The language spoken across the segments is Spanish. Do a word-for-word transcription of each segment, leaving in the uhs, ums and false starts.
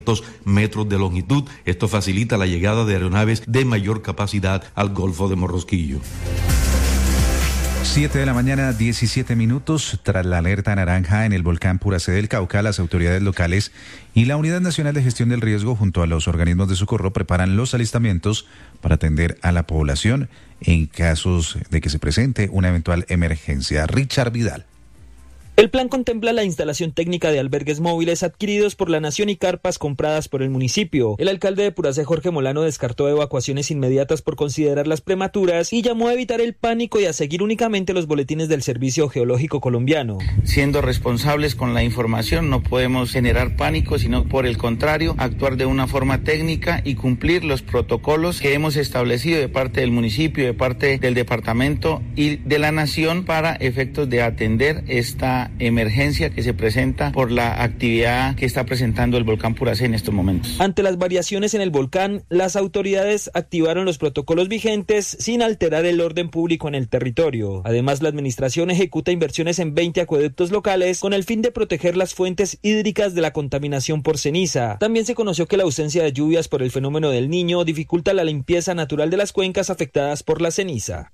metros de longitud. Esto facilita la llegada de aeronaves de mayor capacidad al Golfo de Morrosquillo. siete de la mañana, diecisiete minutos. Tras la alerta naranja en el volcán Puracé del Cauca, las autoridades locales y la Unidad Nacional de Gestión del Riesgo junto a los organismos de socorro preparan los alistamientos para atender a la población en casos de que se presente una eventual emergencia. Richard Vidal. El plan contempla la instalación técnica de albergues móviles adquiridos por la Nación y carpas compradas por el municipio. El alcalde de Puracé, Jorge Molano, descartó evacuaciones inmediatas por considerarlas prematuras y llamó a evitar el pánico y a seguir únicamente los boletines del Servicio Geológico Colombiano. Siendo responsables con la información, no podemos generar pánico, sino por el contrario, actuar de una forma técnica y cumplir los protocolos que hemos establecido de parte del municipio, de parte del departamento y de la Nación para efectos de atender esta emergencia que se presenta por la actividad que está presentando el volcán Puracé en estos momentos. Ante las variaciones en el volcán, las autoridades activaron los protocolos vigentes sin alterar el orden público en el territorio. Además, la administración ejecuta inversiones en veinte acueductos locales con el fin de proteger las fuentes hídricas de la contaminación por ceniza. También se conoció que la ausencia de lluvias por el fenómeno del Niño dificulta la limpieza natural de las cuencas afectadas por la ceniza.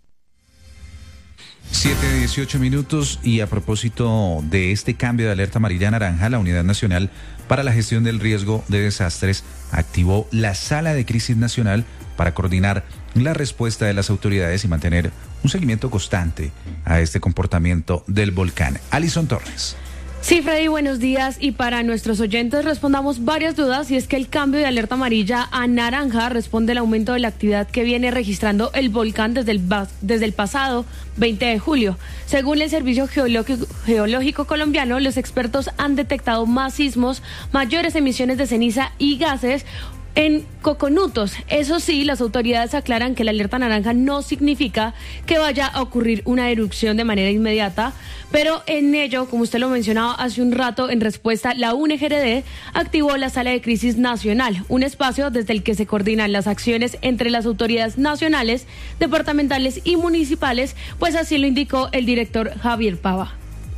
siete, dieciocho minutos, y a propósito de este cambio de alerta amarilla a naranja, la Unidad Nacional para la Gestión del Riesgo de Desastres activó la Sala de Crisis Nacional para coordinar la respuesta de las autoridades y mantener un seguimiento constante a este comportamiento del volcán. Alison Torres. Sí, Freddy, buenos días. Y para nuestros oyentes respondamos varias dudas, y es que el cambio de alerta amarilla a naranja responde al aumento de la actividad que viene registrando el volcán desde el, desde el pasado veinte de julio. Según el Servicio Geológico, Geológico Colombiano, los expertos han detectado más sismos, mayores emisiones de ceniza y gases en Coconutos. Eso sí, las autoridades aclaran que la alerta naranja no significa que vaya a ocurrir una erupción de manera inmediata, pero en ello, como usted lo mencionaba hace un rato, en respuesta, la U N G R D activó la Sala de Crisis Nacional, un espacio desde el que se coordinan las acciones entre las autoridades nacionales, departamentales y municipales, pues así lo indicó el director Javier Pava.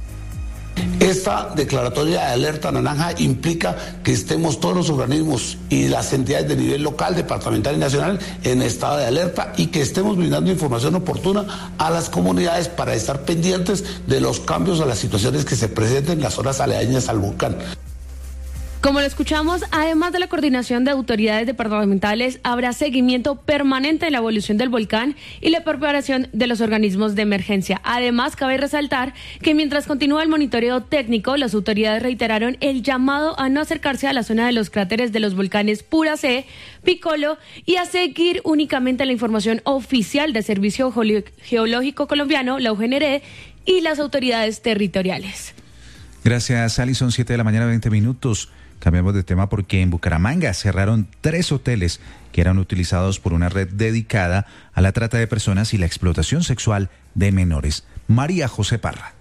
Esta declaratoria de alerta naranja implica que estemos todos los organismos y las entidades de nivel local, departamental y nacional en estado de alerta, y que estemos brindando información oportuna a las comunidades para estar pendientes de los cambios a las situaciones que se presenten en las zonas aledañas al volcán. Como lo escuchamos, además de la coordinación de autoridades departamentales, habrá seguimiento permanente de la evolución del volcán y la preparación de los organismos de emergencia. Además, cabe resaltar que mientras continúa el monitoreo técnico, las autoridades reiteraron el llamado a no acercarse a la zona de los cráteres de los volcanes Puracé, Piccolo, y a seguir únicamente la información oficial del Servicio Geológico Colombiano, la U G N R D y las autoridades territoriales. Gracias, Alison. siete de la mañana, veinte minutos. Cambiamos de tema porque en Bucaramanga cerraron tres hoteles que eran utilizados por una red dedicada a la trata de personas y la explotación sexual de menores. María José Parra.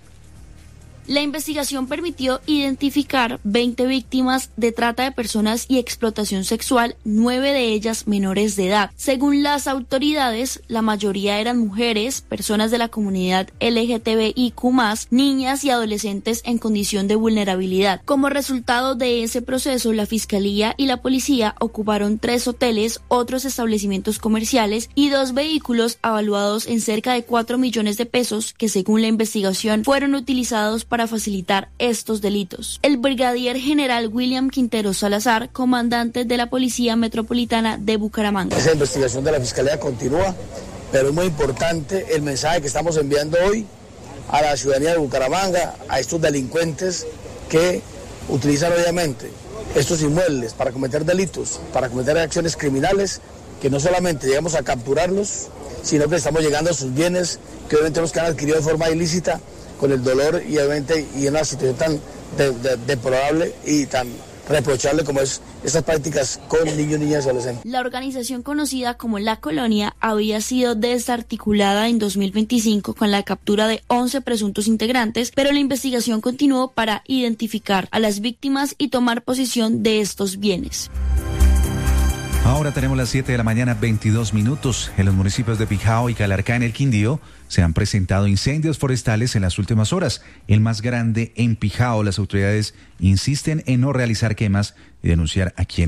La investigación permitió identificar veinte víctimas de trata de personas y explotación sexual, nueve de ellas menores de edad. Según las autoridades, la mayoría eran mujeres, personas de la comunidad L G T B I Q más, niñas y adolescentes en condición de vulnerabilidad. Como resultado de ese proceso, la Fiscalía y la Policía ocuparon tres hoteles, otros establecimientos comerciales y dos vehículos evaluados en cerca de cuatro millones de pesos que, según la investigación, fueron utilizados para para facilitar estos delitos. El brigadier general William Quintero Salazar, comandante de la Policía Metropolitana de Bucaramanga. Esa investigación de la Fiscalía continúa, pero es muy importante el mensaje que estamos enviando hoy a la ciudadanía de Bucaramanga, a estos delincuentes que utilizan obviamente estos inmuebles para cometer delitos, para cometer acciones criminales, que no solamente llegamos a capturarlos, sino que estamos llegando a sus bienes, que obviamente los que han adquirido de forma ilícita, con el dolor y obviamente y en una situación tan de, de, deplorable y tan reprochable como es estas prácticas con niños, niñas y adolescentes. La organización conocida como La Colonia había sido desarticulada en dos mil veinticinco con la captura de once presuntos integrantes, pero la investigación continuó para identificar a las víctimas y tomar posesión de estos bienes. Ahora tenemos las siete de la mañana, veintidós minutos. En los municipios de Pijao y Calarcá, en el Quindío, se han presentado incendios forestales en las últimas horas. El más grande en Pijao. Las autoridades insisten en no realizar quemas y denunciar a quienes